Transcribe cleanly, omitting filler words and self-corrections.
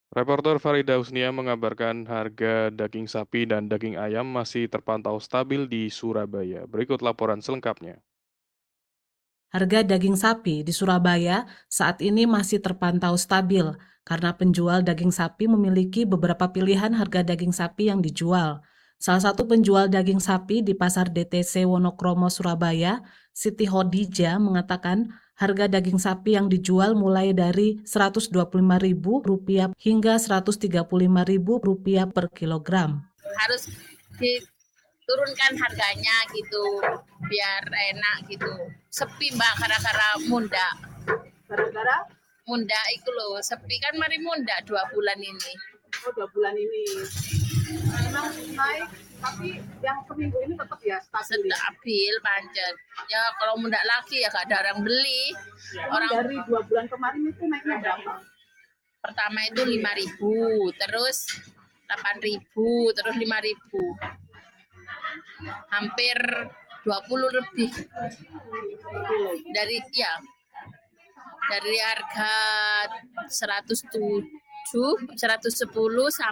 Reporter Farida Husnia mengabarkan harga daging sapi dan daging ayam masih terpantau stabil di Surabaya. Berikut laporan selengkapnya. Harga daging sapi di Surabaya saat ini masih terpantau stabil karena penjual daging sapi memiliki beberapa pilihan harga daging sapi yang dijual. Salah satu penjual daging sapi di Pasar DTC Wonokromo, Surabaya, Siti Hodijah, mengatakan harga daging sapi yang dijual mulai dari Rp125.000 hingga Rp135.000 per kilogram. Harus diturunkan harganya gitu biar enak gitu, sepi mbak gara-gara Gara-gara munda itu loh, sepi kan mari munda 2 bulan ini. 2 bulan ini memang naik, tapi yang seminggu ini tetap ya stabil. Stabil pancet ya, kalau munda lagi ya gak ada orang beli. Orang Dari 2 bulan kemarin itu naiknya berapa? pertama itu 5.000, terus 8.000, terus 5.000, hampir 20 lebih dari harga 107, 110 sampai